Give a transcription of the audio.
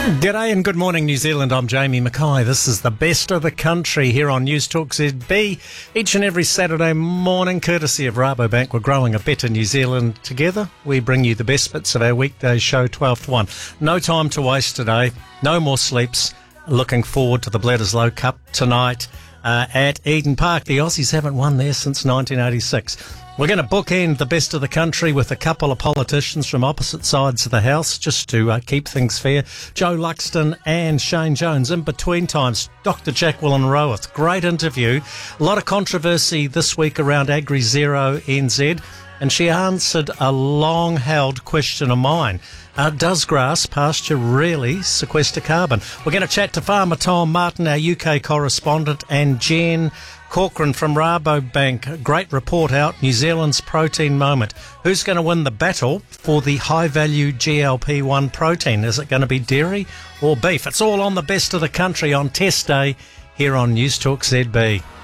G'day and good morning, New Zealand. I'm Jamie Mackay. This is the best of the country here on News Talk ZB. Each and every Saturday morning, courtesy of Rabobank, we're growing a better New Zealand together. We bring you the best bits of our weekday show, 12 to 1. No time to waste today. No more sleeps. Looking forward to the Bledisloe Cup tonight at Eden Park. The Aussies haven't won there since 1986. We're going to bookend the best of the country with a couple of politicians from opposite sides of the House, just to keep things fair. Joe Luxton and Shane Jones. In between times, Dr. Jacqueline Roworth. Great interview. A lot of controversy this week around AgriZero NZ, and she answered a long-held question of mine. Does grass pasture really sequester carbon? We're going to chat to Farmer Tom Martin, our UK correspondent, and Jen Corcoran from Rabobank. Great report out, New Zealand's protein moment. Who's going to win the battle for the high-value GLP-1 protein? Is it going to be dairy or beef? It's all on the best of the country on Test Day here on News Talk ZB.